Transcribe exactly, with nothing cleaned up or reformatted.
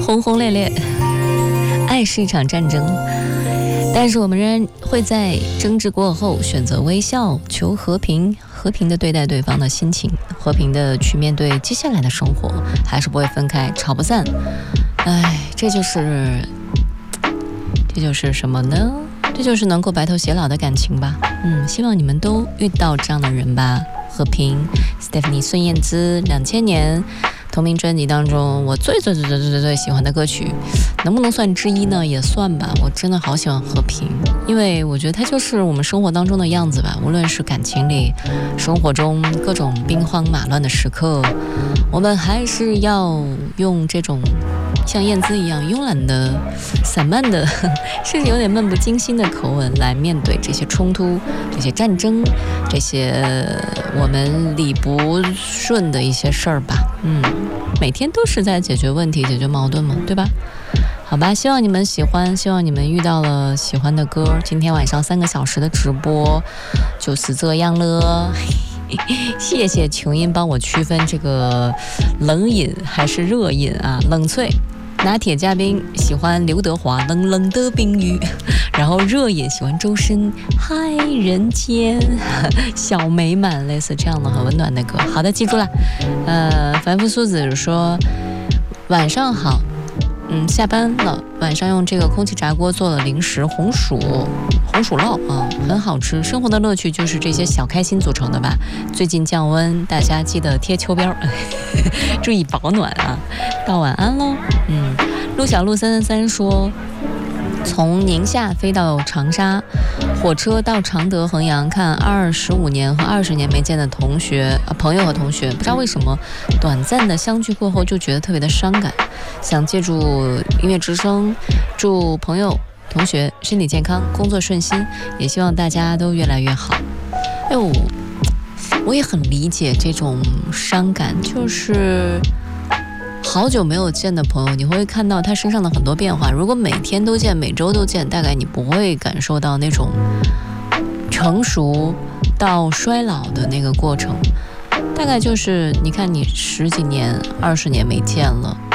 轰轰烈烈，爱是一场战争，但是我们仍然会在争执过后选择微笑，求和平，和平的对待对方的心情，和平的去面对接下来的生活，还是不会分开，吵不散。哎，这就是这就是什么呢？这就是能够白头偕老的感情吧。嗯，希望你们都遇到这样的人吧。和平 Stephanie 孙燕姿两千年同名专辑当中我最最最最最最喜欢的歌曲，能不能算之一呢？也算吧。我真的好喜欢和平，因为我觉得它就是我们生活当中的样子吧。无论是感情里，生活中各种兵荒马乱的时刻，我们还是要用这种像燕姿一样慵懒的、散漫的，甚至有点漫不经心的口吻来面对这些冲突、这些战争、这些我们理不顺的一些事儿吧。嗯，每天都是在解决问题、解决矛盾嘛，对吧？好吧，希望你们喜欢，希望你们遇到了喜欢的歌。今天晚上三个小时的直播就是这样了。谢谢琼音帮我区分这个冷饮还是热饮啊，冷萃。拿铁嘉宾喜欢刘德华冷冷的冰雨，然后热饮喜欢周深嗨人间小美满，类似这样的很温暖的歌。好的，记住了。呃，凡夫苏子说晚上好，嗯，下班了，晚上用这个空气炸锅做了零食红薯红薯烙啊，很好吃。生活的乐趣就是这些小开心组成的吧。最近降温，大家记得贴秋膘，注意保暖啊。道晚安喽。嗯，陆小鹿三三三说，从宁夏飞到长沙，火车到常德、衡阳，看二十五年和二十年没见的同学、呃、朋友和同学，不知道为什么，短暂的相聚过后就觉得特别的伤感，想借助音乐之声，祝朋友、同学身体健康，工作顺心，也希望大家都越来越好。哎呦，我也很理解这种伤感，就是好久没有见的朋友，你会看到他身上的很多变化。如果每天都见，每周都见，大概你不会感受到那种成熟到衰老的那个过程。大概就是你看你十几年、二十年没见了，